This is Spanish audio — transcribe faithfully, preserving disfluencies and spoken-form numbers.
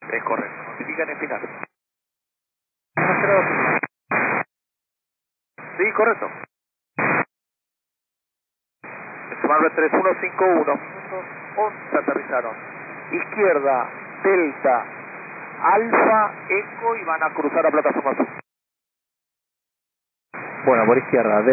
Es correcto. Notifican en final. Sí, correcto. Smart tres uno cinco uno. once aterrizaron. Izquierda, Delta, Alfa, Eco y van a cruzar a plataforma sur. Bueno, por izquierda.